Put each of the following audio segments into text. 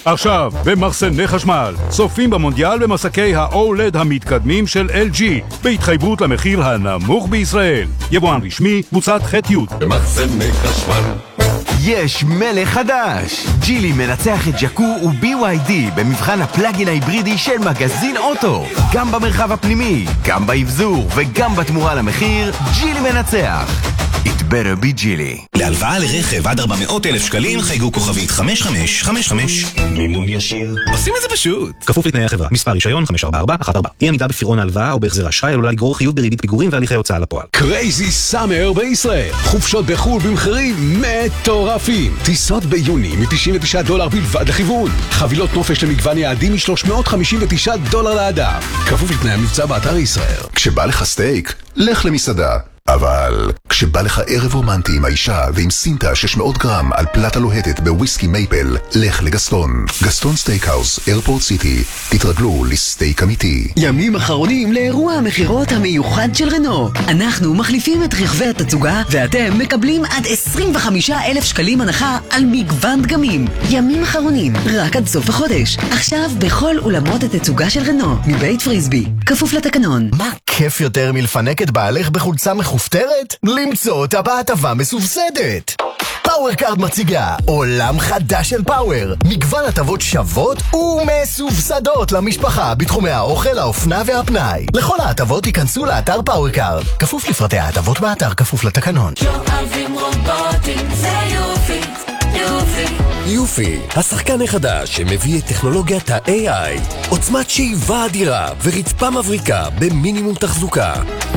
עכשיו, במחסני חשמל, צופים במונדיאל במסקי ה-OLED המתקדמים של LG, בהתחייבות למחיר הנמוך בישראל. יבואן רשמי, קבוצת ח'-י'. במחסני חשמל. יש מלך חדש! ג'ילי מנצח את ג'קו ו-BYD במבחן הפלאגין ההיברידי של מגזין אוטו. גם במרחב הפנימי, גם באבזור וגם בתמורה למחיר, ג'ילי מנצח. It better be ג'ילי. להלוואה לרכב עד 400,000 שקלים חייגו כוכבית 5555. מימון ישיר. עושים את זה פשוט. כפוף לתנאי החברה. מספר רישיון 54414. אי עמידה בפירעון ההלוואה או בהחזר אשראי עלולה לגרור חיוב בריבית פיגורים והליכי הוצאה לפועל. קרייזי סאמר בישראל. חופשות בחו"ל במחירים מטורפים. טיסות ביוני $99 בלבד לכיוון. חבילות נופש למגוון יעדים $359 לאדם. כפוף לתנאי המבצע באתר ישראל. כשבא לך סטייק, לך למסעדה. אבל כשבא לך ערב רומנטי עם האישה ועם סינטה 600 גרם על פלטה לוהטת בוויסקי מייפל, לך לגסטון. גסטון סטייקהאוס, איירפורט סיטי. תתרגלו לסטייק אמיתי. ימים אחרונים לאירוע המחירות המיוחד של רנו. אנחנו מחליפים את רכבי התצוגה ואתם מקבלים עד 25,000 שקלים הנחה על מגוון דגמים. ימים אחרונים, רק עד סוף החודש. עכשיו בכל אולמות התצוגה של רנו, מבית פריסבי. כפוף לתקנון. מה כיף יותר מלפנק את בעלך בחולצה מחופטרת? למצוא אותה בהטבה מסובסדת. פאוור קארד מציגה עולם חדש של פאוור. מגוון הטבות שוות ומסובסדות למשפחה בתחומי האוכל, האופנה והפנאי. לכל ההטבות ייכנסו לאתר פאוור קארד. כפוף לפרטי ההטבות באתר, כפוף לתקנון. אוהבים רובוטים, זה יופי, יופי. יופי, השחקן החדש שמביא את טכנולוגיית ה-AI, עוצמת שאיבה אדירה ורצפה מבריקה במינימום תחזוקה.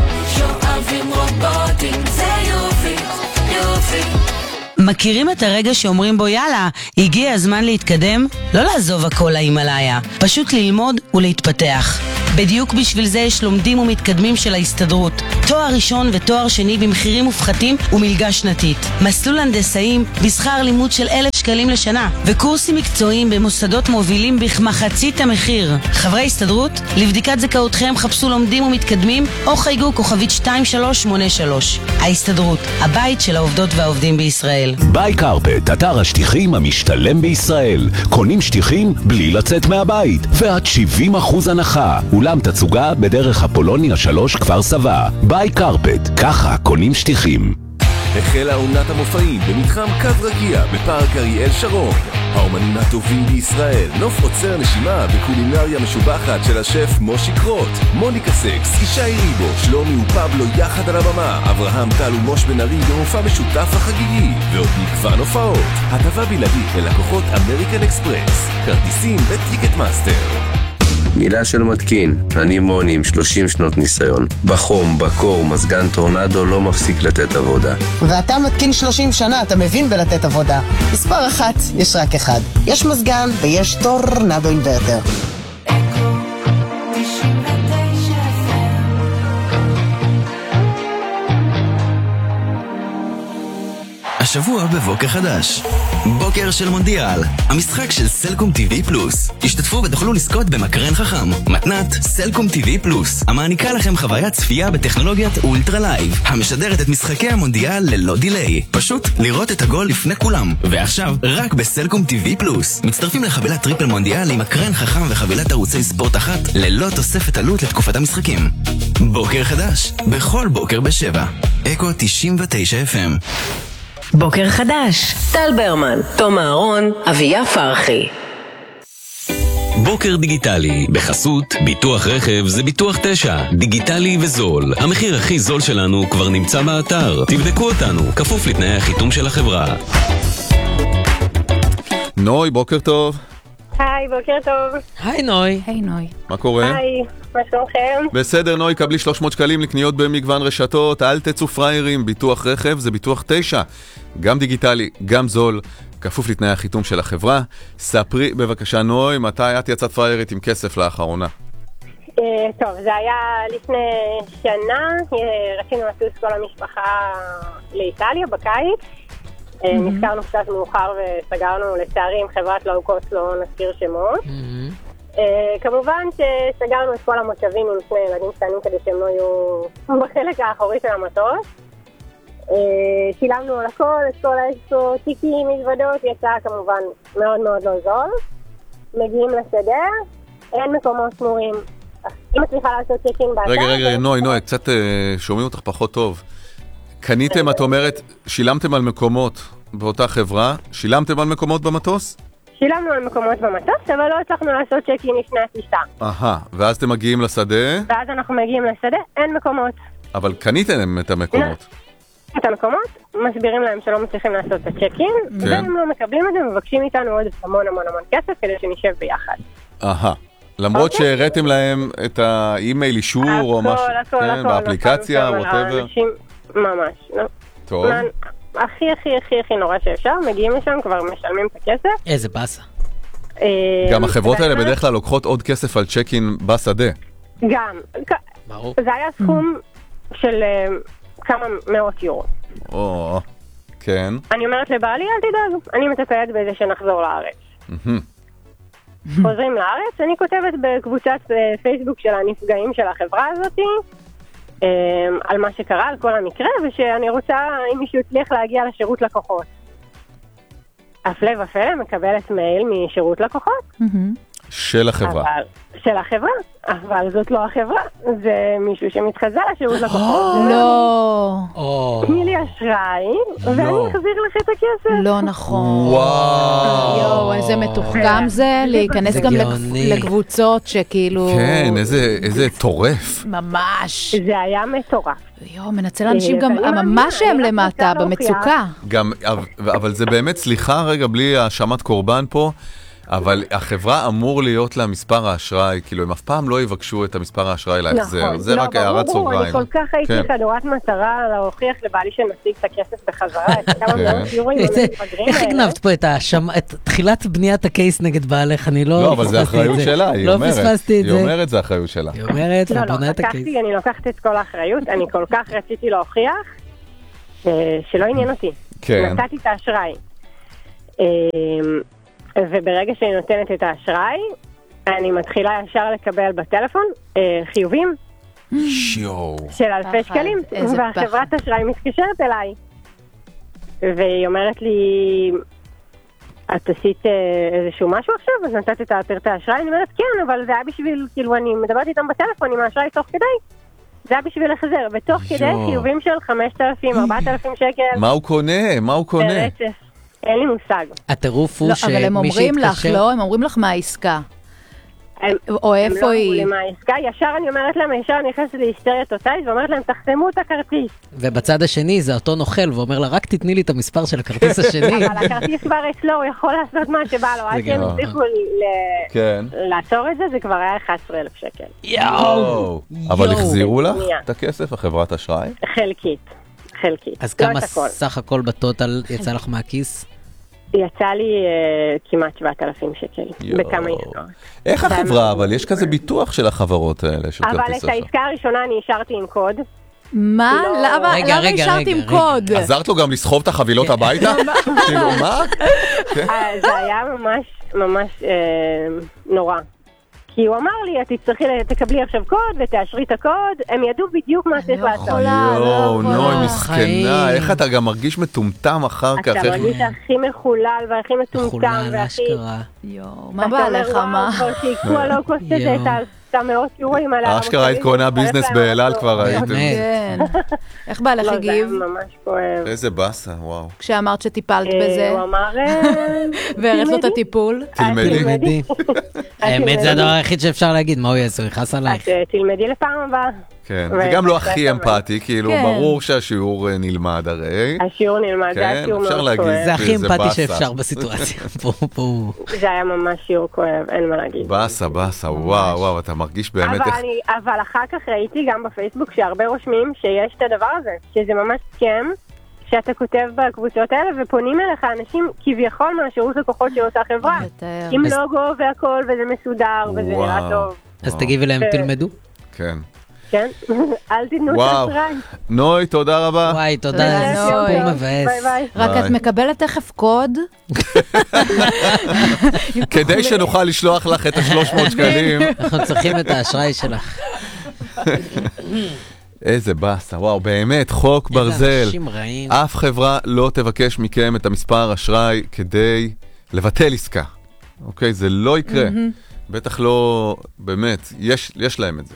אוהבים רובוטים, זה יופי, יופי. מכירים את הרגע שאומרים בו יאללה, הגיע הזמן להתקדם? לא לעזוב הכל להימלאיה, פשוט ללמוד ולהתפתח. בדיוק בשביל זה יש לומדים ומתקדמים של ההסתדרות. תואר ראשון ותואר שני במחירים מופחתים ומלגה שנתית. מסלול הנדסאים בשכר לימוד של 1,000 שקלים לשנה. וקורסים מקצועיים במוסדות מובילים בכמחצית המחיר. חברי הסתדרות, לבדיקת זכאותכם חפשו לומדים ומתקדמים או חייגו כוכבית 2383. ההסתדרות, הבית של העובדות והעובדים בישראל. ביי קרפט, אתר השטיחים המשתלם בישראל. קונים שטיחים בלי לצאת מהבית ועד 70% הנחה. אולם תצוגה בדרך אפולוניה 3 כפר סבא. ביי קרפט, ככה קונים שטיחים. החלה עונת המופעים במתחם קו רקיע בפארק אריאל שרון. האומנים הטובים בישראל, נוף עוצר נשימה בקולינריה משובחת של השף מושי קרוט, מוניקה סקס, ישי ריבו, שלומי ופבלו יחד על הבמה, אברהם טל ומוש בן ארי במופע משותף החגיגי, ועוד מגוון הופעות. הטבה בלעדית ללקוחות אמריקן אקספרס, כרטיסים בטיקט מאסטר. מילה של מתקין, אני מוני עם 30 שנות ניסיון. בחום, בקור, מזגן טורנדו לא מפסיק לתת עבודה. ואתה מתקין 30 שנה, אתה מבין בלתת עבודה. מספר אחת, יש רק אחד. יש מזגן ויש טורנדו אינברטר. השבוע בבוקר חדש. בוקר של מונדיאל, המשחק של סלקום TV פלוס. השתתפו ותוכלו לזכות במקרן חכם. מתנת סלקום TV פלוס, המעניקה לכם חוויית צפייה בטכנולוגיית אולטרה לייב, המשדרת את משחקי המונדיאל ללא דיליי. פשוט לראות את הגול לפני כולם. ועכשיו, רק בסלקום TV פלוס. מצטרפים לחבילת טריפל מונדיאל עם מקרן חכם וחבילת ערוצי ספורט אחת, ללא תוספת עלות לתקופת המשחקים. בוקר חדש, בכל בוקר ב7. אקו 99 FM. בוקר חדש, טל ברמן, תום אהרון, אביה פרחי. בוקר דיגיטלי, בחסות ביטוח רכב זה ביטוח 9, דיגיטלי וזול. המחיר הכי זול שלנו כבר נמצא באתר, תבדקו אותנו, כפוף לתנאי החיתום של החברה. נוי, בוקר טוב. היי, בוקר טוב. היי נוי. היי נוי. מה קורה? היי, מה שלומכם? בסדר נוי, קבלי 300 שקלים לקניות במגוון רשתות, אל תצאו פריירים, ביטוח רכב זה ביטוח 9, גם דיגיטלי, גם זול, כפוף לתנאי החיתום של החברה. ספרי בבקשה נוי, מתי את יצאת פריירית עם כסף לאחרונה? טוב, זה היה לפני שנה, רצינו לטוס כל המשפחה לאיטליה בקיץ. נזכרנו קצת מאוחר וסגרנו לצערי עם חברת לואו-קוסט, לא נזכיר שמות. כמובן שסגרנו את כל המושבים עם שני ילדים קטנים כדי שהם לא יהיו בחלק האחורי של המטוס. שילמנו על הכל, את כל האקסטרו, תיקים, מזוודות, יצא כמובן מאוד מאוד לא זול. מגיעים לשדה, אין מקומות שמורים. אם את צריכה לעשות צ'קין באתר... רגע, נוי, קצת שומעים אותך פחות טוב. קניתם, את אומרת, שילמתם על מקומות באותה חברה, שילמתם על מקומות במטוס? שילמנו על מקומות במטוס, אבל לא הצלחנו לעשות צ'קין לפני הטיסה. ואז אתם מגיעים לשדה? ואז אנחנו מגיעים לשדה, אין מקומות. אבל קניתם את המקומות? את המקומות, מסבירים להם שלא מצליחים לעשות את הצ'קין, והם לא מקבלים את זה, מבקשים איתנו עוד המון כסף כדי שנשב ביחד. למרות שהראיתם להם את האימייל אישור או משהו, הכל, באפליקציה, whatever. ממש, טוב. הכי נורא שאפשר, מגיעים לשם, כבר משלמים את הכסף. איזה באסה. גם החברות האלה בדרך כלל לוקחות עוד כסף על צ'קין בשדה. גם. זה היה סכום של כמה מאות יורו. כן. אני אומרת לבעלי, אל תדאג, אני מטפלת בזה שנחזור לארץ. חוזרים לארץ, אני כותבת בקבוצת פייסבוק של הנפגעים של החברה הזאת, על מה שקרה, על כל המקרה, ושאני רוצה, אם מישהו הצליח להגיע לשירות לקוחות. הפלא ופלא מקבלת מייל משירות לקוחות. של החברה. של החברה, אבל זאת לא החברה, זה מישהו שמתחזה לשירות לקוחות. לא. תני לי אשראי, ואני אחזיר לך את הכסף. לא נכון. וואו. איזה מתוחכם זה, להיכנס גם לקבוצות שכאילו... כן, איזה טורף. ממש. זה היה מטורף. מנצל אנשים גם ממש שהם למטה, במצוקה. גם, אבל זה באמת, סליחה רגע, בלי האשמת קורבן פה, אבל החברה אמור להיות לה מספר האשראי, כאילו הם אף פעם לא יבקשו את המספר האשראי להחזר, זה רק הערת סוגריים. אני כל כך הייתי חדורת מטרה להוכיח לבעלי שנשיג את הכסף בחזרה, איך הגנבת פה את תחילת בניית הקייס נגד בעלך? אני לא פספסתי את זה. לא, אבל זה אחריות שלה, היא אומרת זה אחריות שלה. היא אומרת, ובונה את הקייס. אני לוקחת את כל האחריות, אני כל כך רציתי להוכיח שלא עניין אותי. נתתי את האשראי. וברגע שאני נותנת את האשראי, אני מתחילה ישר לקבל בטלפון חיובים של אלפי שקלים, והחברת אשראי מתקשרת אליי. והיא אומרת לי, את עשית איזשהו משהו עכשיו, אז נתת את פרטי האשראי? אני אומרת, כן, אבל זה היה בשביל, כאילו אני מדברת איתם בטלפון עם האשראי תוך כדי. זה היה בשביל לחזר, ותוך כדי חיובים של 5,000, 4,000 שקל. מה הוא קונה? ברצף. אין לי מושג. הטירוף הוא שמי אבל הם אומרים לך, לא? הם אומרים לך מה העסקה. או איפה היא? מה העסקה? ישר אני אומרת להם, ישר אני נכנסת להיסטריה טוטלית, ואומרת להם, תחתמו את הכרטיס. ובצד השני זה אותו נוכל, ואומר לה, רק תתני לי את המספר של הכרטיס השני. אבל הכרטיס כבר אצלו, הוא יכול לעשות מה שבא לו. עד שהם הצליחו לעצור את זה, זה כבר היה 11,000 שקל. יואו! אבל החזירו לך את הכסף, החברת אשראי? חלקית. אז כמה סך הכל בטוטל יצא לך מהכיס? יצא לי כמעט 7,000 שקל בכמה עסקאות. איך החברה? אבל יש כזה ביטוח של החברות האלה של כרטיס אשראי. אבל את העסקה הראשונה אני השארתי עם קוד. מה? למה השארת עם קוד? עזרת לו גם לסחוב את החבילות הביתה? כאילו, מה? זה היה ממש נורא. כי הוא אמר לי, את תקבלי עכשיו קוד ותאשרי את הקוד, הם ידעו בדיוק מה צריך לעשות. יואו, נוי, מסכנה, איך אתה גם מרגיש מטומטם אחר כך? אתה מרגיש הכי מחולל והכי מטומטם והכי... יואו, מה בא לך, מה? כבר שיקחו הלוקוסט הזה, את המאות יורוים עליו. אשכרה היית קונה ביזנס באלעל כבר הייתם. כן. איך בא לך הגיב? לא, זה ממש כואב. איזה בסה, וואו. כשאמרת שטיפלת בזה. הוא אמר... והראית לו את הטיפול. תלמדי. האמת זה הדבר היחיד שאפשר להגיד, מה הוא יעשו? יכנס עלייך. תלמדי לפעם הבאה. כן, וגם לא הכי אמפתי, כאילו ברור שהשיעור נלמד הרי. השיעור נלמד, זה השיעור מאוד כואב. זה הכי אמפתי שאפשר בסיטואציה. זה היה ממש שיעור כואב, אין מה להגיד. בסה, וואו, אתה מרגיש באמת איך... אבל אחר כך ראיתי גם בפייסבוק שהרבה רושמים שיש את הדבר הזה, שזה ממש סכם, שאתה כותב בקבוצות האלה ופונים אליך אנשים כביכול מהשירות לקוחות של אותה חברה, עם לוגו והכל וזה מסודר וזה נראה טוב. אז תגיבי להם, תלמדו. כן. כן, אל תתנו את האשראי. נוי, תודה רבה. וואי, תודה, זה סיפור מבאס. רק את מקבלת תכף קוד? כדי שנוכל לשלוח לך את 300 שקלים. אנחנו צריכים את האשראי שלך. איזה בסה, וואו, באמת, חוק ברזל. אף חברה לא תבקש מכם את המספר אשראי כדי לבטל עסקה. אוקיי? זה לא יקרה. בטח לא, באמת, יש להם את זה.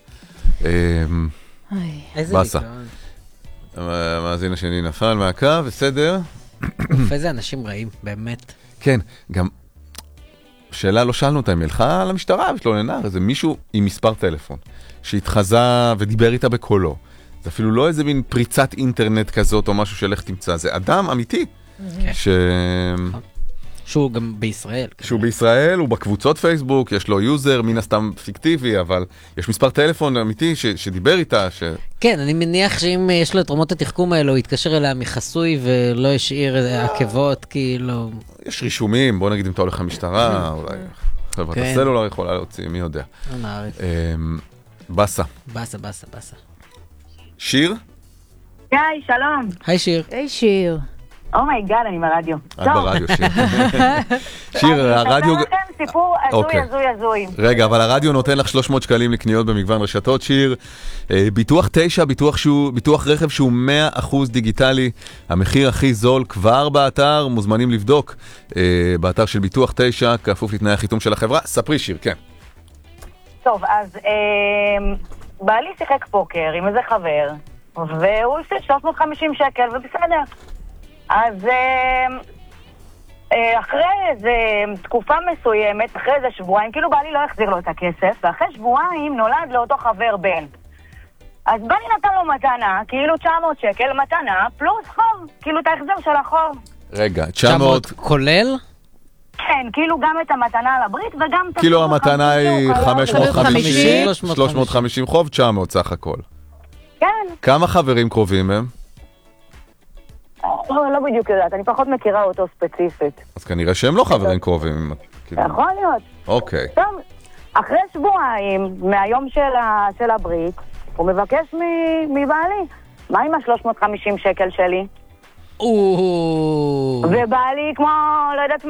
איזה בסה. דיכאון. המאזין השני נפל מהקו, בסדר. איזה אנשים רעים, באמת. כן, גם שאלה לא שאלנו אותה, אם ילכה למשטרה ותלוננה, זה מישהו עם מספר טלפון, שהתחזה ודיבר איתה בקולו. זה אפילו לא איזה מין פריצת אינטרנט כזאת או משהו שלך תמצא, זה אדם אמיתי. שהוא גם בישראל. שהוא בישראל, הוא בקבוצות פייסבוק, יש לו יוזר, מן הסתם פיקטיבי, אבל יש מספר טלפון אמיתי שדיבר איתה. כן, אני מניח שאם יש לו את רמות התחכום האלו, הוא יתקשר אליה מחסוי ולא ישאיר עקבות, כאילו... יש רישומים, בוא נגיד אם אתה הולך למשטרה, אולי חברת הסלולר יכולה להוציא, מי יודע. בסה. בסה. שיר? היי, שלום. היי שיר. היי שיר. אומייגאד, אני ברדיו. את ברדיו, שיר. שיר, הרדיו... אני אספר לכם סיפור הזוי. רגע, אבל הרדיו נותן לך 300 שקלים לקניות במגוון רשתות, שיר. ביטוח 9, ביטוח רכב שהוא 100% דיגיטלי. המחיר הכי זול כבר באתר, מוזמנים לבדוק. באתר של ביטוח 9, כפוף לתנאי החיתום של החברה. ספרי שיר, כן. טוב, אז בעלי שיחק פוקר עם איזה חבר, והוא הפסיד 350 שקל, ובסדר. אז אחרי איזה תקופה מסוימת, אחרי איזה שבועיים, כאילו בעלי לא החזיר לו את הכסף, ואחרי שבועיים נולד לאותו חבר בן. אז בעלי נתן לו מתנה, כאילו 900 שקל מתנה, פלוס חוב, כאילו את ההחזר של החוב. רגע, 900 כולל? כן, כאילו גם את המתנה על הברית וגם... כאילו המתנה היא 550, 350 חוב, 900 סך הכל. כן. כמה חברים קרובים הם? לא בדיוק יודעת, אני פחות מכירה אותו ספציפית. אז כנראה שהם לא חברים קרובים. יכול להיות. אוקיי. טוב, אחרי שבועיים, מהיום של הברית, הוא מבקש מבעלי, מה עם ה-350 שקל שלי? ובעלי כמו, לא יודעת